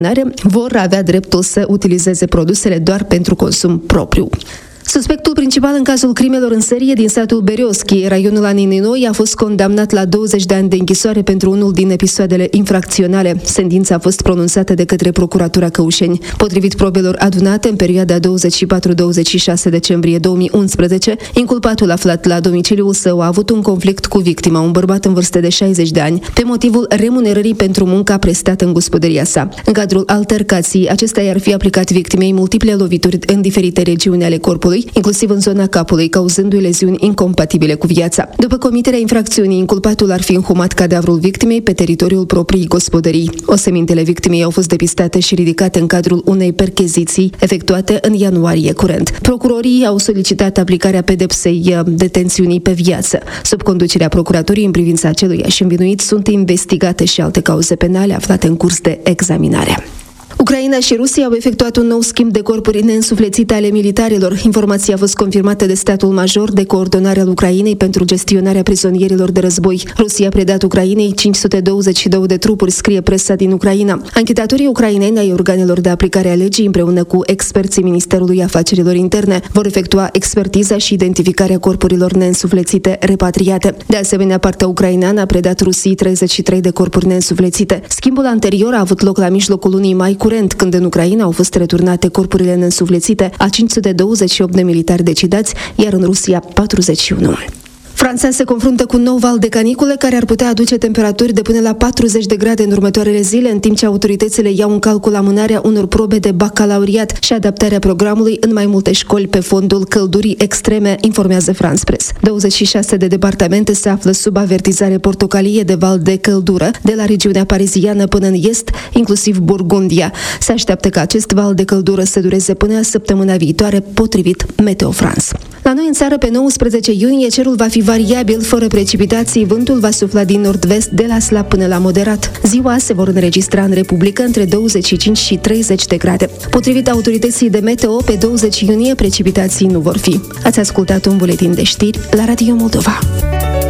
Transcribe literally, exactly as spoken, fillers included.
vor avea dreptul să utilizeze produsele doar pentru consum propriu. Suspectul principal în cazul crimelor în serie din satul Berioschi, raionul Anininoi, a fost condamnat la douăzeci de ani de închisoare pentru unul din episoadele infracționale. Sentința a fost pronunțată de către Procuratura Căușeni. Potrivit probelor adunate în perioada douăzeci și patru douăzeci și șase decembrie două mii unsprezece, inculpatul aflat la domiciliul său a avut un conflict cu victima, un bărbat în vârstă de șaizeci de ani, pe motivul remunerării pentru munca prestată în gospodăria sa. În cadrul altercației, acesta i-ar fi aplicat victimei multiple lovituri în diferite regiuni ale corpului, inclusiv în zona capului, cauzându-i leziuni incompatibile cu viața. După comiterea infracțiunii, inculpatul ar fi înhumat cadavrul victimei pe teritoriul propriei gospodării. Osemintele victimei au fost depistate și ridicate în cadrul unei percheziții efectuate în ianuarie curent. Procurorii au solicitat aplicarea pedepsei detențiunii pe viață. Sub conducerea procuraturii în privința aceluiași învinuit sunt investigate și alte cauze penale aflate în curs de examinare. Ucraina și Rusia au efectuat un nou schimb de corpuri neînsuflețite ale militarilor. Informația a fost confirmată de statul major de coordonare al Ucrainei pentru gestionarea prizonierilor de război. Rusia a predat Ucrainei cinci sute douăzeci și două de trupuri, scrie presa din Ucraina. Anchetatorii ucraineni ai organelor de aplicare a legii, împreună cu experții Ministerului Afacerilor Interne, vor efectua expertiza și identificarea corpurilor neînsuflețite repatriate. De asemenea, partea ucraineană a predat Rusiei treizeci și trei de corpuri neînsuflețite. Schimbul anterior a avut loc la mijlocul lunii mai curent, când în Ucraina au fost returnate corpurile neînsuflețite a cinci sute douăzeci și opt de militari decidați, iar în Rusia patruzeci și unu. Franța se confruntă cu un nou val de canicule care ar putea aduce temperaturi de până la patruzeci de grade în următoarele zile, în timp ce autoritățile iau în calcul amânarea unor probe de bacalaureat și adaptarea programului în mai multe școli pe fondul căldurii extreme, informează France Press. douăzeci și șase de departamente se află sub avertizare portocalie de val de căldură, de la regiunea pariziană până în est, inclusiv Burgundia. Se așteaptă ca acest val de căldură să dureze până săptămâna viitoare, potrivit Meteo France. La noi în țară, pe nouăsprezece iunie, cerul va fi variabil, fără precipitații, vântul va sufla din nord-vest de la slab până la moderat. Ziua se vor înregistra în Republică între douăzeci și cinci și treizeci de grade. Potrivit autorității de meteo, pe douăzeci iunie precipitații nu vor fi. Ați ascultat un buletin de știri la Radio Moldova.